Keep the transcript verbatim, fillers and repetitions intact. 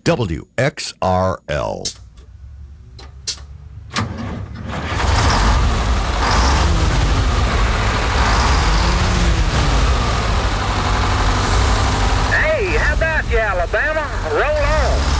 W X R L. Hey, how about you, Alabama? Roll on.